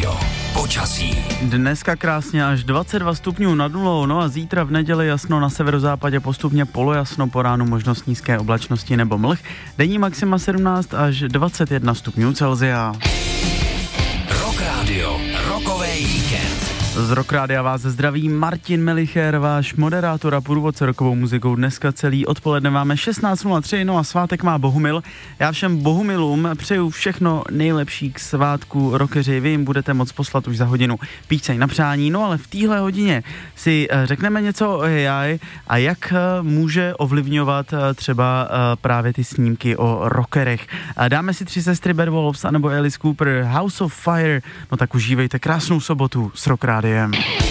Radio. Počasí. Dneska krásně až 22 stupňů nad nulou, no a zítra v neděli jasno na severozápadě, postupně polojasno, po ránu možnost nízké oblačnosti nebo mlh. Denní maxima 17 až 21 stupňů Celsia. Rock Radio, rokový víkend. Z Rock Rádia vás zdraví Martin Melicher, váš moderátor a průvodce rokovou muzikou. Dneska celý odpoledne máme 16:03, no a svátek má Bohumil. Já všem Bohumilům přeju všechno nejlepší k svátku rockeři. Vy jim budete moct poslat už za hodinu píseň na přání, no ale v téhle hodině si řekneme něco o AI a jak může ovlivňovat třeba právě ty snímky o rockerech. Dáme si 3 sestry Bad Wolves anebo Alice Cooper, House of Fire, no tak užívejte krásnou sobotu s Rock Rádiem.